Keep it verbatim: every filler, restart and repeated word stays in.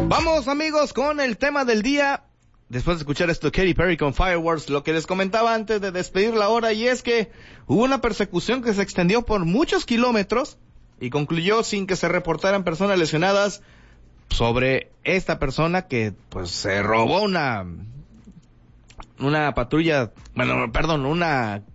Vamos, amigos, con el tema del día. Después de escuchar esto, Katy Perry con Fireworks, lo que les comentaba antes de despedir la hora, y es que hubo una persecución que se extendió por muchos kilómetros y concluyó sin que se reportaran personas lesionadas sobre esta persona que, pues, se robó una, una patrulla, bueno, perdón, una